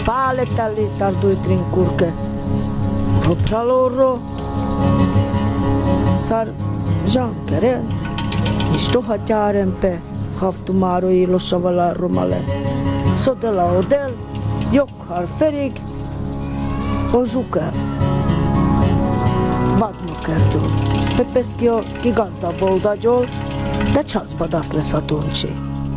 Paaletelli tardui trincurke. Propraloro. Sar jankere. Nisto hatyárempe. Haftumaro ilosavala romale. Sodela odel. Jokhar ferig. Ozsukel. Vadmakertől. Pepeszkio ki gazdaból dagyol, de császba dasz lesz a tuncsi.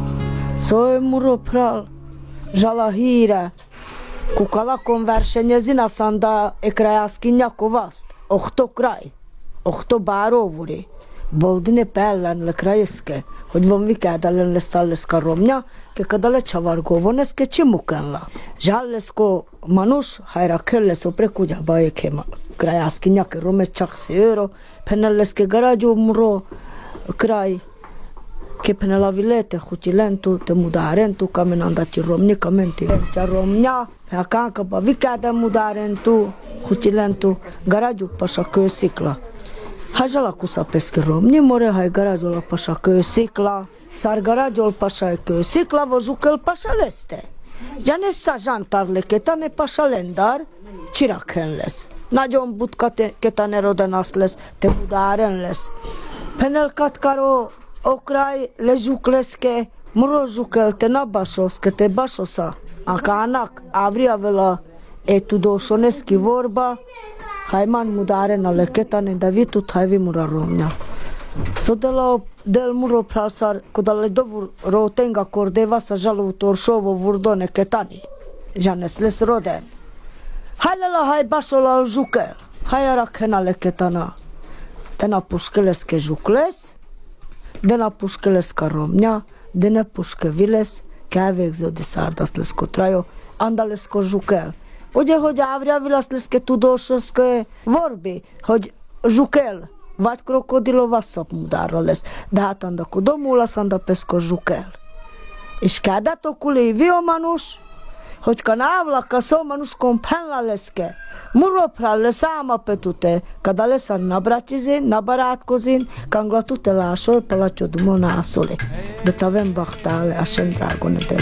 Szóval muropral, zsala híre, kukalakon versenyezi naszanda ekrajászki nyakovaszt, ohto kraj, ohto báróvuri, boldine pellen le krajeszke, hogy van vikádalen lesz talleska romnya, ke kadale csavargó voneske csimukenla. Zsalleszko manus, hajra kelles opre kugyaba ekema. Krajászki nyake rome csaksi euro, penelleske garadjo muro kraj, ke penela vilete huti lentu, te mudarentu, kamen andati romni, kamen ti romnya, ha kankaba vikáda mudarentu, huti lentu, garadjo pasa kőszikla. Hajala kuszapeszki romni, more haj garadjola pasa kőszikla, szar garadjol pasa kőszikla, vozsukel pasa leszte. Janessa zsantarle ketane pasa lendar, csirakhen lesz. Nagyon butka ketane rodenasz lesz, te budáren lesz. Penel katkaro okraj lezsukleszke, murozsukelte na basoszke, te basosza. Akának ávria vela tudósoneszki vorba, hajman mudáren a leketane, de vitut hajvi mura romnya. Sodela del muro prasar, kodale dovur rotenga kordeva sa žalutor šovo vurdone ketani. Žanes les roden. Hajlela haj basola žukel. Hajara kenale ketana. Dena puškeleske žukles, dena puškeleska romnja, dena puškeviles, kávég zödi szárdaszlesko trajo, andalesko žukel. Ugye, hogy ávria vilaszleske tudósoszke vorbi, hogy žukel. Vagy krokodilo vasszap mudárra lesz. De hát andako domula szanda peszko zsukel. És kádátokuli viomanus, hogy kan ávlaka szómanus kompenla leszke. Muropra lesz áma petute, kada lesz a nabratizin, nabarátkozin, kan glatute lásol, palatyodumon ászoli. De tavem baktále, a sem drágon